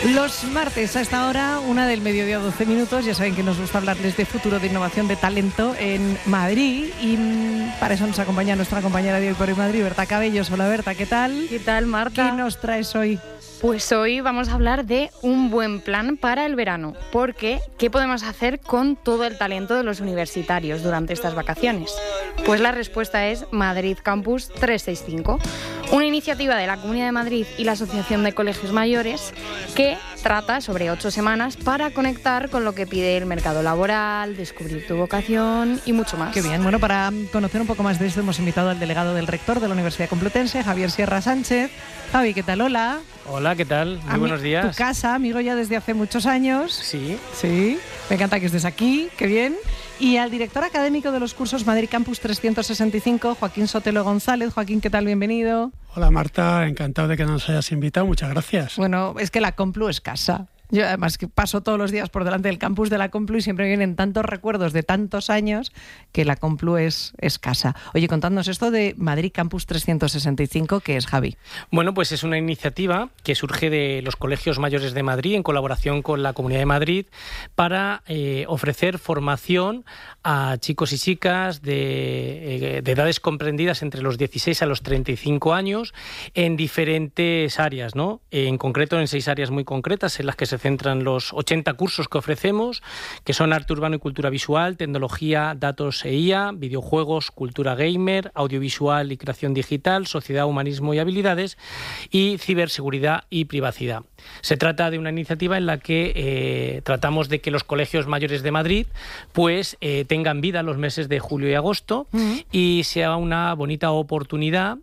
Los martes a esta hora, 1:00 PM, ya saben que nos gusta hablarles de futuro, de innovación, de talento en Madrid, y para eso nos acompaña nuestra compañera de Hoy por Hoy Madrid, Berta Cabellos. Hola Berta, ¿qué tal? ¿Qué tal, Marta? ¿Qué nos traes hoy? Pues hoy vamos a hablar de un buen plan para el verano, porque ¿qué podemos hacer con todo el talento de los universitarios durante estas vacaciones? Pues la respuesta es Madrid Campus 365, una iniciativa de la Comunidad de Madrid y la Asociación de Colegios Mayores que trata sobre 8 semanas para conectar con lo que pide el mercado laboral, descubrir tu vocación y mucho más. Qué bien. Bueno, para conocer un poco más de esto hemos invitado al delegado del rector de la Universidad Complutense, Javier Sierra Sánchez. Javi, ¿qué tal? Hola. Hola, ¿qué tal? Muy buenos días. Tu casa, amigo ya desde hace muchos años. Sí. Sí, me encanta que estés aquí, qué bien. Y al director académico de los cursos Madrid Campus 365, Joaquín Sotelo González. Joaquín, ¿qué tal? Bienvenido. Hola Marta, encantado de que nos hayas invitado, muchas gracias. Bueno, es que la Complu es casa. Yo además que paso todos los días por delante del campus de la Complu y siempre vienen tantos recuerdos de tantos años que la Complu es casa. Oye, contadnos esto de Madrid Campus 365, ¿qué es, Javi? Bueno, pues es una iniciativa que surge de los Colegios Mayores de Madrid en colaboración con la Comunidad de Madrid para ofrecer formación a chicos y chicas de edades comprendidas entre los 16 a los 35 años en diferentes áreas, ¿no? En concreto en 6 áreas muy concretas en las que se centran los 80 cursos que ofrecemos, que son arte urbano y cultura visual, tecnología, datos e IA, videojuegos, cultura gamer, audiovisual y creación digital, sociedad, humanismo y habilidades, y ciberseguridad y privacidad. Se trata de una iniciativa en la que tratamos de que los colegios mayores de Madrid pues tengan vida los meses de julio y agosto y sea una bonita oportunidad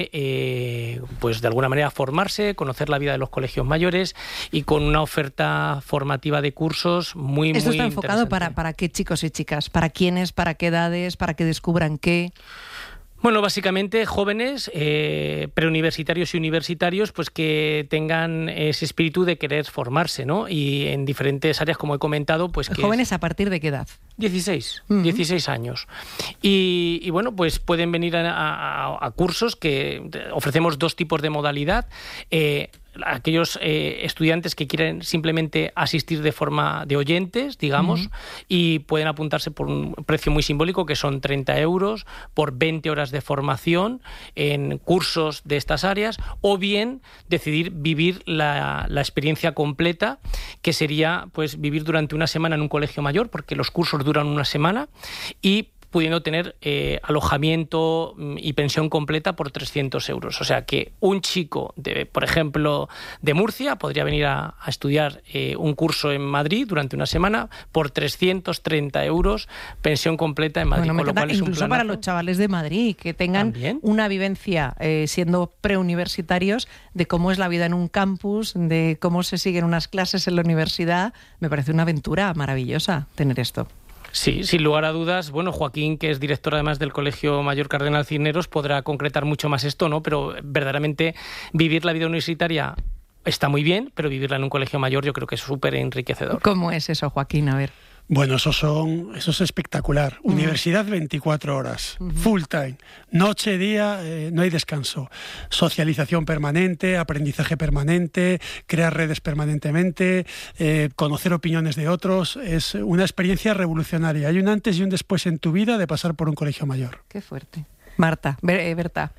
de pues de alguna manera formarse, conocer la vida de los colegios mayores y con una oferta formativa de cursos muy ¿Esto está enfocado interesante. para qué chicos y chicas? ¿Para quiénes? ¿Para qué edades? ¿Para que descubran qué? Bueno, básicamente jóvenes, preuniversitarios y universitarios, pues que tengan ese espíritu de querer formarse, ¿no? Y en diferentes áreas, como he comentado, pues que... ¿Jóvenes a partir de qué edad? 16 años. Y bueno, pues pueden venir a cursos que ofrecemos 2 tipos de modalidad. Aquellos estudiantes que quieren simplemente asistir de forma de oyentes, digamos, y pueden apuntarse por un precio muy simbólico, que son 30 euros, por 20 horas de formación en cursos de estas áreas, o bien decidir vivir la experiencia completa, que sería pues vivir durante una semana en un colegio mayor, porque los cursos duran una semana, y pudiendo tener alojamiento y pensión completa por 300 euros. O sea que un chico, por ejemplo, de Murcia, podría venir a estudiar un curso en Madrid durante una semana por 330 euros, pensión completa en Madrid. Bueno, me con lo encanta, cual es un incluso planazo. para los chavales de Madrid, que tengan ¿También? una vivencia siendo preuniversitarios de cómo es la vida en un campus, de cómo se siguen unas clases en la universidad. Me parece una aventura maravillosa tener esto. Sí, sin lugar a dudas. Bueno, Joaquín, que es director además del Colegio Mayor Cardenal Cisneros, podrá concretar mucho más esto, ¿no? Pero verdaderamente vivir la vida universitaria está muy bien, pero vivirla en un colegio mayor yo creo que es súper enriquecedor. ¿Cómo es eso, Joaquín? A ver. Bueno, eso es espectacular. Universidad 24 horas, full time, noche, día, no hay descanso. Socialización permanente, aprendizaje permanente, crear redes permanentemente, conocer opiniones de otros. Es una experiencia revolucionaria. Hay un antes y un después en tu vida de pasar por un colegio mayor. Qué fuerte. Marta, Berta.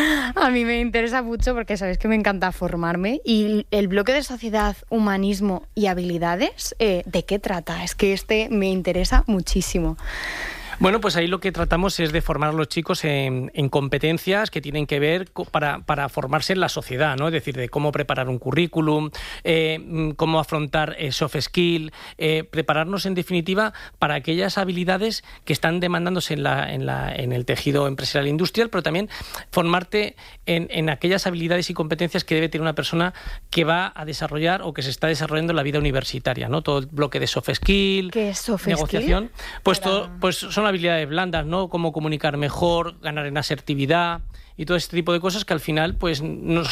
A mí me interesa mucho porque sabes que me encanta formarme. Y el bloque de sociedad, humanismo y habilidades, ¿de qué trata? Es que me interesa muchísimo. Bueno, pues ahí lo que tratamos es de formar a los chicos en competencias que tienen que ver para formarse en la sociedad, ¿no? Es decir, de cómo preparar un currículum, cómo afrontar soft skill, prepararnos en definitiva para aquellas habilidades que están demandándose en el tejido empresarial e industrial, pero también formarte en aquellas habilidades y competencias que debe tener una persona que va a desarrollar o que se está desarrollando en la vida universitaria, ¿no? Todo el bloque de soft skill, ¿qué es soft negociación, skill? pues son habilidades blandas, ¿no? Cómo comunicar mejor, ganar en asertividad y todo este tipo de cosas que al final pues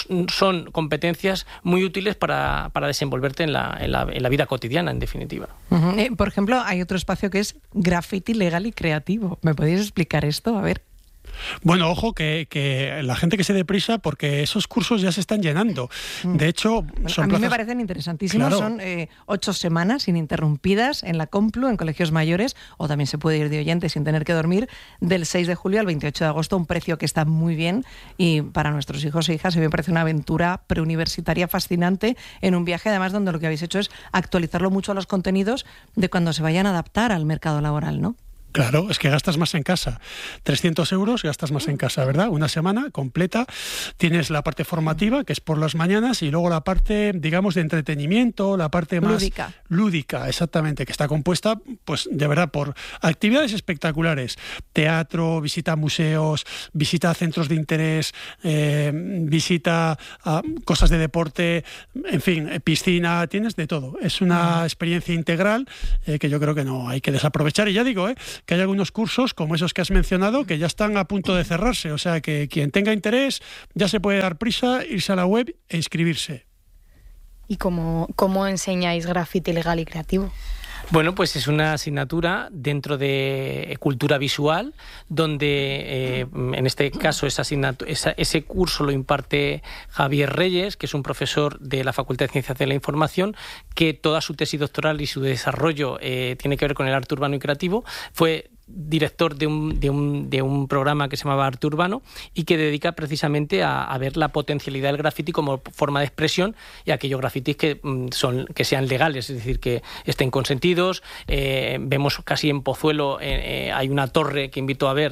son competencias muy útiles para desenvolverte en la vida cotidiana, en definitiva. Por ejemplo, hay otro espacio que es graffiti legal y creativo. ¿Me podéis explicar esto? A ver. Bueno, ojo, que la gente que se dé prisa, porque esos cursos ya se están llenando. De hecho, son a mí plazas... me parecen interesantísimos. Claro. Son 8 semanas ininterrumpidas en la Complu, en colegios mayores, o también se puede ir de oyente sin tener que dormir, del 6 de julio al 28 de agosto, un precio que está muy bien, y para nuestros hijos e hijas a mí me parece una aventura preuniversitaria fascinante, en un viaje además donde lo que habéis hecho es actualizarlo mucho a los contenidos de cuando se vayan a adaptar al mercado laboral, ¿no? Claro, es que gastas más en casa. 300 euros gastas más en casa, ¿verdad? Una semana completa. Tienes la parte formativa, que es por las mañanas, y luego la parte, digamos, de entretenimiento, la parte más lúdica, exactamente, que está compuesta, pues, de verdad, por actividades espectaculares. Teatro, visita a museos, visita a centros de interés, visita a cosas de deporte, en fin, piscina, tienes de todo. Es una experiencia integral que yo creo que no hay que desaprovechar. Y ya digo, que hay algunos cursos, como esos que has mencionado, que ya están a punto de cerrarse. O sea, que quien tenga interés ya se puede dar prisa, irse a la web e inscribirse. ¿Y cómo enseñáis graffiti legal y creativo? Bueno, pues es una asignatura dentro de cultura visual, donde en este caso ese curso lo imparte Javier Reyes, que es un profesor de la Facultad de Ciencias de la Información, que toda su tesis doctoral y su desarrollo tiene que ver con el arte urbano y creativo. Fue director de un programa que se llamaba Arte Urbano y que dedica precisamente a ver la potencialidad del graffiti como forma de expresión y aquellos grafitis que sean legales, es decir, que estén consentidos. Vemos casi en Pozuelo hay una torre que invito a ver,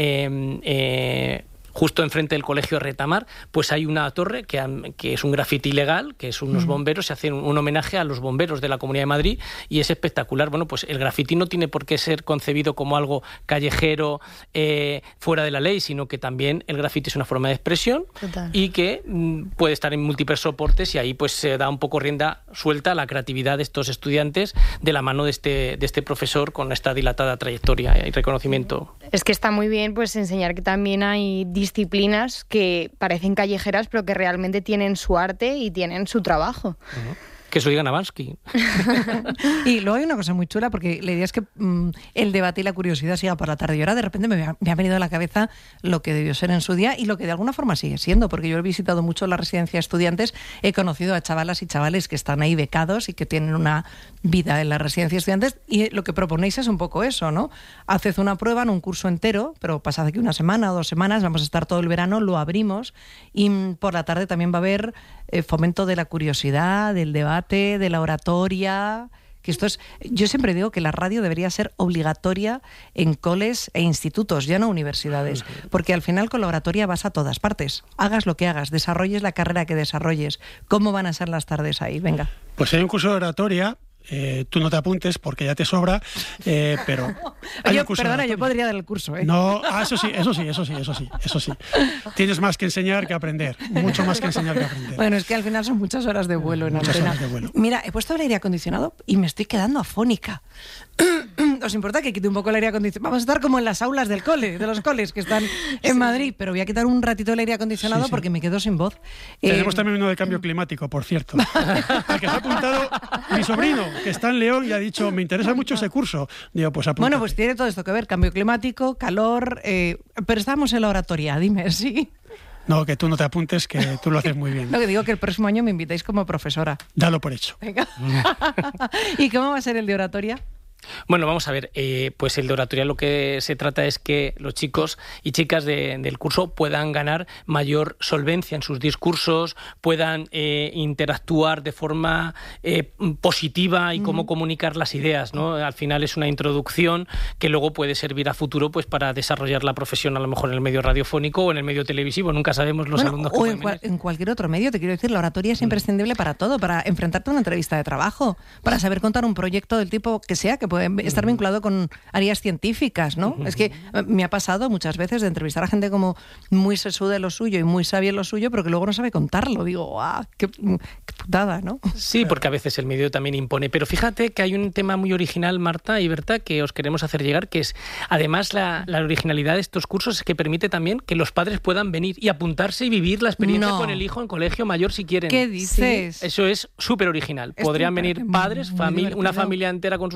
justo enfrente del colegio Retamar, pues hay una torre que es un grafiti legal, que es unos bomberos, se hace un homenaje a los bomberos de la Comunidad de Madrid y es espectacular. Bueno, pues el grafiti no tiene por qué ser concebido como algo callejero, fuera de la ley, sino que también el grafiti es una forma de expresión. Total. Y que puede estar en múltiples soportes y ahí pues se da un poco rienda suelta a la creatividad de estos estudiantes de la mano de este profesor con esta dilatada trayectoria y reconocimiento. Es que está muy bien pues enseñar que también hay disciplinas que parecen callejeras pero que realmente tienen su arte y tienen su trabajo. Uh-huh. Que eso diga Navansky. Y luego hay una cosa muy chula, porque la idea es que el debate y la curiosidad siga por la tarde. Y ahora de repente me ha venido a la cabeza lo que debió ser en su día y lo que de alguna forma sigue siendo, porque yo he visitado mucho la residencia de estudiantes, he conocido a chavalas y chavales que están ahí becados y que tienen una vida en la residencia de estudiantes, y lo que proponéis es un poco eso, ¿no? Haced una prueba en un curso entero, pero pasad aquí una semana o 2 semanas, vamos a estar todo el verano, lo abrimos, y por la tarde también va a haber fomento de la curiosidad, del debate, de la oratoria, que esto es, yo siempre digo que la radio debería ser obligatoria en coles e institutos, ya no universidades, porque al final con la oratoria vas a todas partes, hagas lo que hagas, desarrolles la carrera que desarrolles. ¿Cómo van a ser las tardes ahí? Venga. Pues hay un curso de oratoria. Tú no te apuntes porque ya te sobra, pero hay un curso. Perdona, yo podría dar el curso, ¿eh? No, eso sí. Tienes más que enseñar que aprender, mucho más que enseñar que aprender. Bueno, es que al final son muchas horas de vuelo en muchas antena. Horas de vuelo. Mira, he puesto el aire acondicionado y me estoy quedando afónica. ¿Os importa que quite un poco el aire acondicionado? Vamos a estar como en las aulas de los coles que están en Madrid, pero voy a quitar un ratito el aire acondicionado porque me quedo sin voz. Tenemos también uno de cambio climático, por cierto. Al que se ha apuntado mi sobrino, que está en León, y ha dicho, me interesa mucho ese curso. Digo, pues apúntate. Bueno, pues tiene todo esto que ver, cambio climático, calor, pero estamos en la oratoria, dime, ¿sí? No, que tú no te apuntes, que tú lo haces muy bien. Lo que digo que el próximo año me invitáis como profesora. Dalo por hecho. Venga. ¿Y cómo va a ser el de oratoria? Bueno, vamos a ver, pues el de oratoria lo que se trata es que los chicos y chicas del curso puedan ganar mayor solvencia en sus discursos, puedan interactuar de forma positiva y cómo comunicar las ideas, ¿no? Al final es una introducción que luego puede servir a futuro pues para desarrollar la profesión a lo mejor en el medio radiofónico o en el medio televisivo, nunca sabemos los alumnos que pueden venir. En cualquier otro medio, te quiero decir, la oratoria es imprescindible para todo, para enfrentarte a una entrevista de trabajo, para saber contar un proyecto del tipo que sea, que puede estar vinculado con áreas científicas, ¿no? Es que me ha pasado muchas veces de entrevistar a gente como muy sesuda en lo suyo y muy sabia en lo suyo, pero que luego no sabe contarlo. Digo, ¡guau! ¡Qué putada!, ¿no? Sí, porque a veces el medio también impone. Pero fíjate que hay un tema muy original, Marta y Berta, que os queremos hacer llegar, que es, además, la originalidad de estos cursos es que permite también que los padres puedan venir y apuntarse y vivir la experiencia con el hijo en colegio mayor si quieren. ¿Qué dices? Sí. Eso es súper original. Podrían venir padres, una familia entera con sus hijos,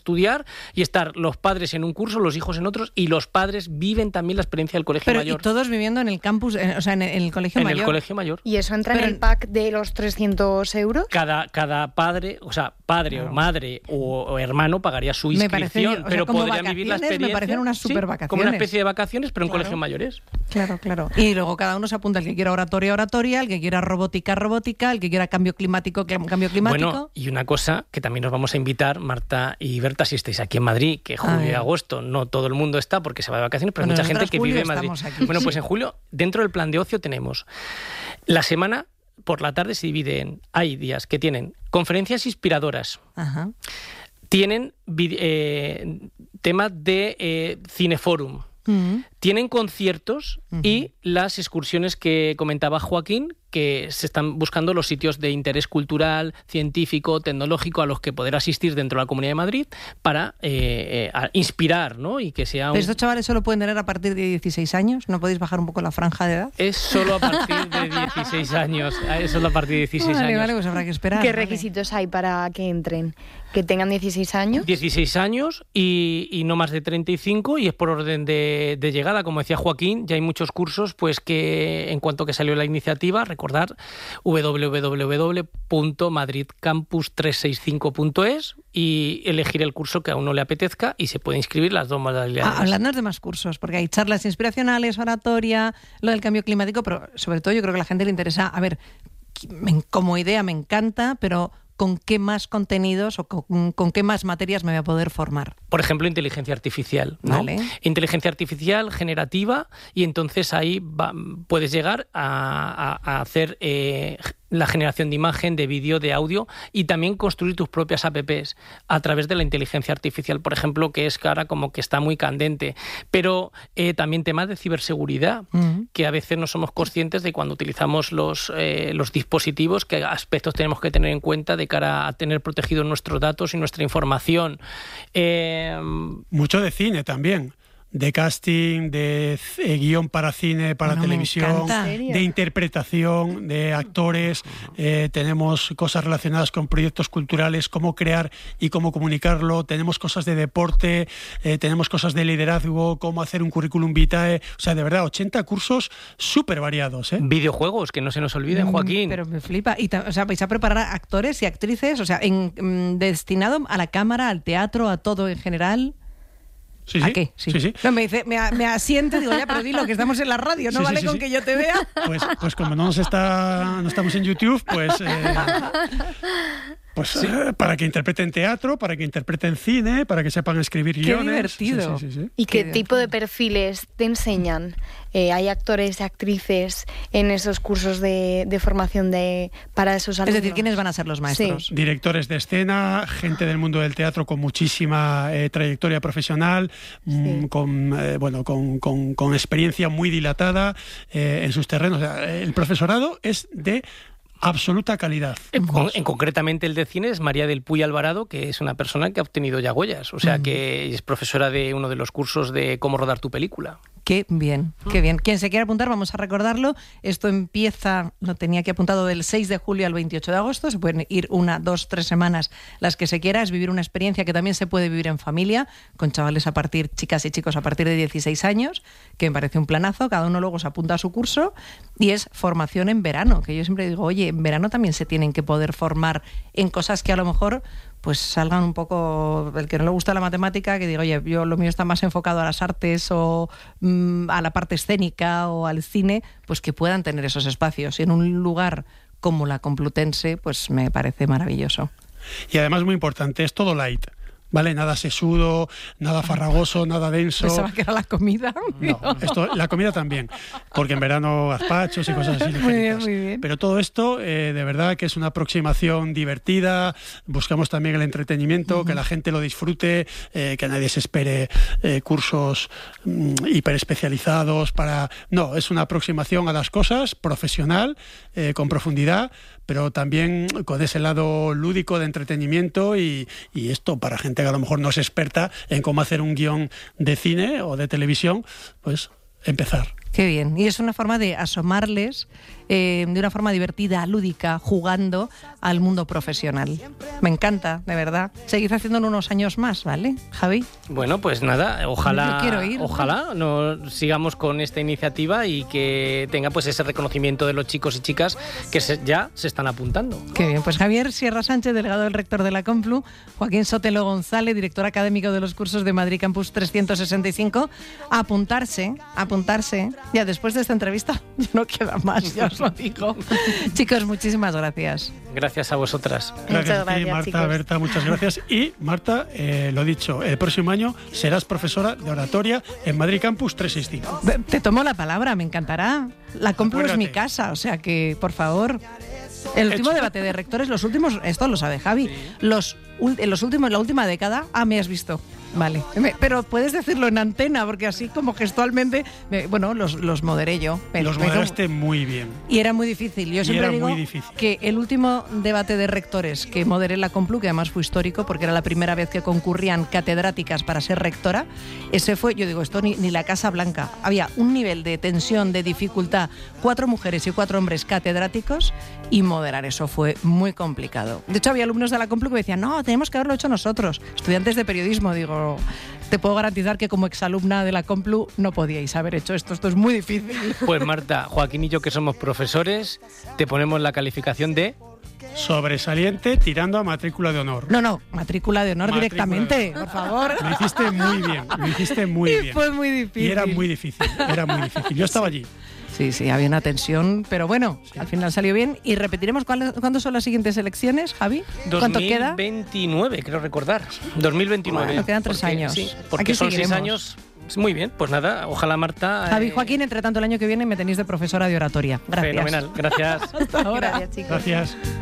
estudiar y estar los padres en un curso, los hijos en otros, y los padres viven también la experiencia del colegio mayor. Y todos viviendo en el campus, o sea, en el colegio mayor. En el colegio mayor. ¿Y eso entra en el pack de los 300 euros? Cada padre, o sea, padre o madre o hermano pagaría su inscripción, pero podrían vivir la experiencia. Me parecen unas super vacaciones. Como una especie de vacaciones, pero en colegios mayores. Claro. Y luego cada uno se apunta, el que quiera oratoria, el que quiera robótica, el que quiera cambio climático. Bueno, y una cosa que también nos vamos a invitar, Marta y Berta, si estáis aquí en Madrid, que julio y agosto no todo el mundo está porque se va de vacaciones, pero hay mucha gente que vive en Madrid. Bueno, pues en julio, dentro del plan de ocio tenemos la semana, por la tarde se divide hay días que tienen conferencias inspiradoras. Ajá. Tienen temas de cineforum. Tienen conciertos y las excursiones que comentaba Joaquín, que se están buscando los sitios de interés cultural, científico, tecnológico a los que poder asistir dentro de la Comunidad de Madrid para inspirar, ¿no? Y que sea ¿Estos chavales solo pueden tener a partir de 16 años? ¿No podéis bajar un poco la franja de edad? Es solo a partir de 16 años. Es solo a partir de 16 años. Vale, pues habrá que esperar. ¿Qué requisitos hay para que entren? ¿Que tengan 16 años? 16 años y no más de 35, y es por orden de llegada. Como decía Joaquín, ya hay muchos cursos pues que en cuanto que salió la iniciativa, recordar www.madridcampus365.es y elegir el curso que a uno le apetezca y se puede inscribir las dos modalidades. Hablando de más cursos, porque hay charlas inspiracionales, oratoria, lo del cambio climático, pero sobre todo yo creo que a la gente le interesa, a ver, como idea me encanta, pero ¿con qué más contenidos o con qué más materias me voy a poder formar? Por ejemplo, inteligencia artificial, ¿no? Vale. Inteligencia artificial generativa, y entonces ahí puedes llegar a hacer la generación de imagen, de vídeo, de audio, y también construir tus propias apps a través de la inteligencia artificial, por ejemplo, que es ahora como que está muy candente. Pero también temas de ciberseguridad, que a veces no somos conscientes de cuando utilizamos los dispositivos, qué aspectos tenemos que tener en cuenta de cara a tener protegidos nuestros datos y nuestra información. Mucho de cine también. De casting, de guión para cine, para televisión, de interpretación, de actores. Tenemos cosas relacionadas con proyectos culturales, cómo crear y cómo comunicarlo. Tenemos cosas de deporte, tenemos cosas de liderazgo, cómo hacer un currículum vitae. O sea, de verdad, 80 cursos súper variados. Videojuegos, que no se nos olviden, Joaquín. Pero me flipa. O sea, vais a preparar a actores y actrices, o sea, destinado a la cámara, al teatro, a todo en general. Sí, ¿A sí. qué? Sí. Sí. No, me dice, me asiente, digo, ya, pero dilo, que estamos en la radio, no Sí, vale sí, con sí. que yo te vea. Pues como no estamos en YouTube, para que interpreten teatro, para que interpreten cine, para que sepan escribir guiones. Qué divertido. Sí. ¿Y qué tipo de perfiles te enseñan? ¿Hay actores y actrices en esos cursos de formación para esos alumnos? Es decir, ¿quiénes van a ser los maestros? Sí. Directores de escena, gente del mundo del teatro con muchísima trayectoria profesional, con experiencia muy dilatada en sus terrenos. O sea, el profesorado es de absoluta calidad. Concretamente el de cine es María del Puy Alvarado, que es una persona que ha obtenido ya Goyas, o sea que es profesora de uno de los cursos de cómo rodar tu película. Qué bien, qué bien. Quien se quiera apuntar, vamos a recordarlo. Esto empieza, lo tenía aquí apuntado, del 6 de julio al 28 de agosto. Se pueden ir 1, 2, 3 semanas las que se quiera. Es vivir una experiencia que también se puede vivir en familia, con chavales chicas y chicos a partir de 16 años, que me parece un planazo. Cada uno luego se apunta a su curso y es formación en verano, que yo siempre digo, oye, en verano también se tienen que poder formar en cosas que a lo mejor pues salgan un poco, el que no le gusta la matemática, que diga, oye, lo mío está más enfocado a las artes o a la parte escénica o al cine, pues que puedan tener esos espacios. Y en un lugar como la Complutense, pues me parece maravilloso. Y además, muy importante, es todo light. ¿Vale? Nada sesudo, nada farragoso, nada denso. Pensaba que era la comida. No, la comida también, porque en verano gazpachos y cosas así. Muy bien. Pero todo esto, de verdad que es una aproximación divertida. Buscamos también el entretenimiento, que la gente lo disfrute, que nadie se espere cursos hiperespecializados para... No, es una aproximación a las cosas profesional, con profundidad, pero también con ese lado lúdico de entretenimiento y esto para gente que a lo mejor no es experta en cómo hacer un guión de cine o de televisión, pues empezar. Qué bien. Y es una forma de asomarles de una forma divertida, lúdica, jugando al mundo profesional. Me encanta, de verdad. Seguid haciéndolo unos años más, ¿vale, Javi? Bueno, pues nada, Yo quiero ir. ojalá nos sigamos con esta iniciativa y que tenga pues ese reconocimiento de los chicos y chicas que ya se están apuntando. Qué bien. Pues Javier Sierra Sánchez, delegado del rector de la Complu, Joaquín Sotelo González, director académico de los cursos de Madrid Campus 365, apuntarse. Ya después de esta entrevista ya no queda más, ya os lo digo. Chicos, muchísimas gracias. Gracias a vosotras. Gracias a ti, gracias, Marta, chicos. Berta, muchas gracias. Y Marta, lo dicho, el próximo año serás profesora de oratoria en Madrid Campus 365. Te tomo la palabra, me encantará. La Complu es mi Acuérdate. casa, o sea que, por favor. El último Hecho. debate de rectores, los últimos, esto lo sabe Javi, en la última década, me has visto. Vale, pero puedes decirlo en antena, porque así como gestualmente, los moderé yo. Los moderaste muy bien. Y era muy difícil. Yo siempre era digo muy difícil. que el último debate de rectores que moderé en la Complu, que además fue histórico porque era la primera vez que concurrían catedráticas para ser rectora, ese fue, yo digo, esto ni la Casa Blanca. Había un nivel de tensión, de dificultad, 4 mujeres y 4 hombres catedráticos, y moderar eso fue muy complicado. De hecho, había alumnos de la Complu que me decían, no, tenemos que haberlo hecho nosotros. Estudiantes de periodismo, digo, te puedo garantizar que como exalumna de la Complu no podíais haber hecho esto es muy difícil. Pues Marta, Joaquín y yo que somos profesores, te ponemos la calificación de... Sobresaliente tirando a matrícula de honor. No, matrícula de honor Matrícula directamente, de honor. por favor. Lo hiciste muy bien, lo hiciste muy Y bien. fue muy difícil. Y era muy difícil. Yo estaba allí. Sí, había una tensión, pero bueno, al final salió bien. Y repetiremos cuándo son las siguientes elecciones, Javi. ¿Cuánto queda? 2029, creo recordar. 2029. Bueno, quedan 3 años. Sí, porque Aquí son 6 seguiremos. años. Muy bien, pues nada, ojalá Marta... Javi, Joaquín, entre tanto el año que viene me tenéis de profesora de oratoria. Gracias. Fenomenal, gracias. Hasta ahora. Gracias, chicos. Gracias.